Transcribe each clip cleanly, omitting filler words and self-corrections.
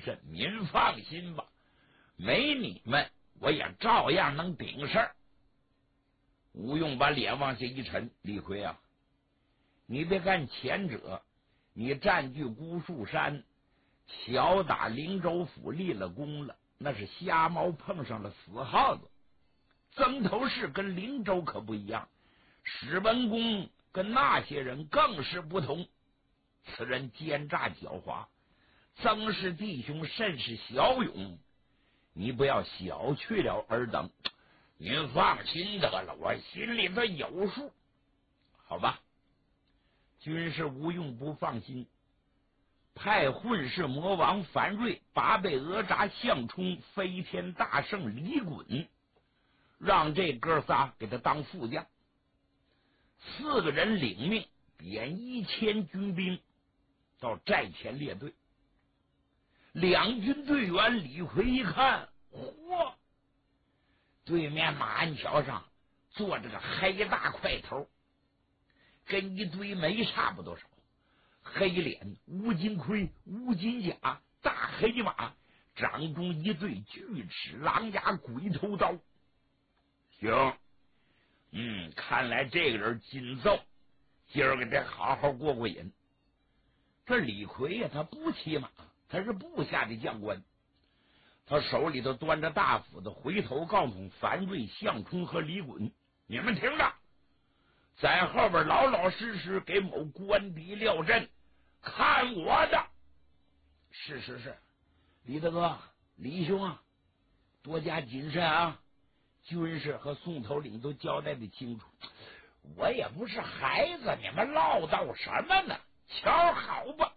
甚，您放心吧，没你们我也照样能顶事儿。吴用把脸往下一沉，李逵啊，你别看前者你占据姑树山，巧打灵州府立了功了，那是瞎猫碰上了死耗子。曾头市跟灵州可不一样，史文恭跟那些人更是不同。此人奸诈狡猾，曾氏弟兄甚是骁勇，你不要小觑了尔等。您放心得了，我心里头有数。好吧，军师吴用不放心，派混世魔王樊瑞、八倍讹诈项冲、飞天大圣李衮，让这哥仨给他当副将。4个人领命，点1000军兵到寨前列队。两军队员李逵一看，嚯！对面马鞍桥上坐着个黑大块头，跟一堆煤差不多少，黑脸、乌金盔、乌金甲，大黑马，掌中一对巨齿狼牙鬼头刀。行，看来这个人紧奏，今儿个得好好过过瘾。这李逵呀，他不骑马，他是部下的将官，他手里头端着大斧子，回头告诉樊瑞、项冲和李衮：你们听着，在后边老老实实给某官敌撂阵，看我的。是，李大哥、李兄啊，多加谨慎啊！军师和宋头领都交代的清楚。我也不是孩子，你们唠叨什么呢？瞧好吧，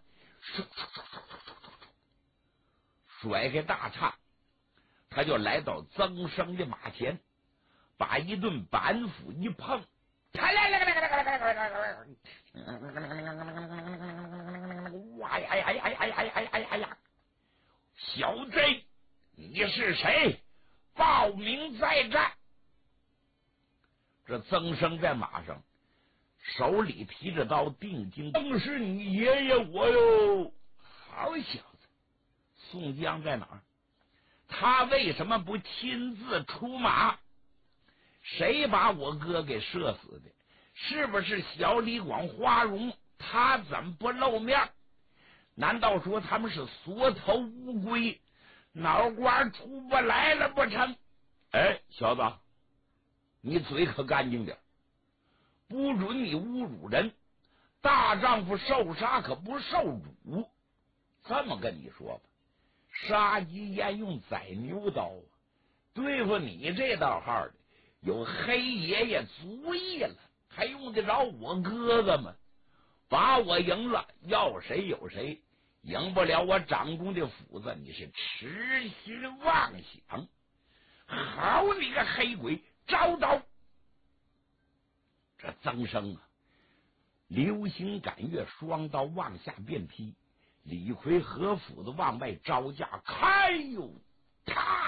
甩开大叉，他就来到曾生的马前，把一顿板斧一碰，哇呀！小贼，你是谁？报名再战！这曾生在马上，手里提着刀，定睛，正是你爷爷我哟！好小子，宋江在哪儿？他为什么不亲自出马？谁把我哥给射死的？是不是小李广、花荣？他怎么不露面？难道说他们是缩头乌龟，脑瓜出不来了不成？哎，小子，你嘴可干净点，不准你侮辱人。大丈夫受杀可不受辱。这么跟你说吧，杀鸡焉用宰牛刀啊？对付你这道号的，有黑爷爷足矣了，还用得着我哥哥吗？把我赢了，要谁有谁；赢不了我掌中的斧子，你是痴心妄想。好你个黑鬼，招刀！这曾生啊，流星赶月，双刀往下便劈。李逵合斧子往外招架，开哟！啪！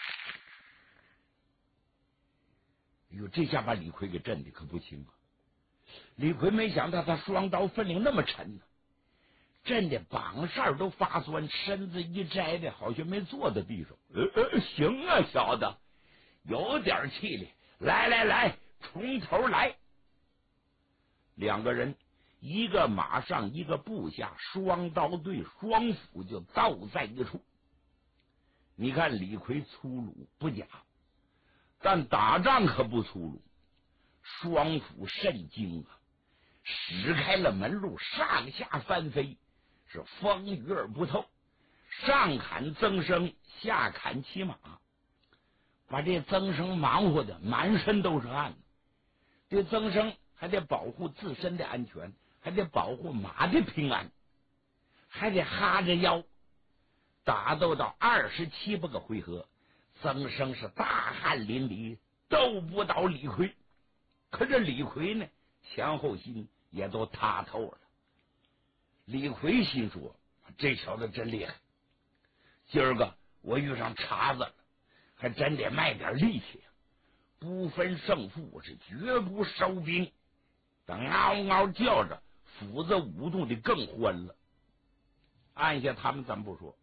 哟，这下把李逵给震的可不轻啊！李逵没想到他双刀分量那么沉呢，震的膀扇都发酸，身子一摘的好像没坐在地上。行啊，小子，有点气力，来，从头来。两个人，一个马上，一个部下，双刀对双斧就倒在一处。你看李逵粗鲁不假，但打仗可不粗鲁，双斧甚精啊，使开了门路，上下翻飞，是风雨而不透。上砍曾生，下砍骑马，把这曾生忙活的满身都是汗。这曾生还得保护自身的安全，还得保护马的平安，还得哈着腰。打斗到27个回合，曾生是大汗淋漓，斗不倒李逵。可这李逵呢，前后心也都塌透了。李逵心说，这小子真厉害，今儿个我遇上茬子了，还真得卖点力气，不分胜负，我是绝不收兵。等嗷嗷叫着，斧子舞动的更欢了。按下他们咱不说，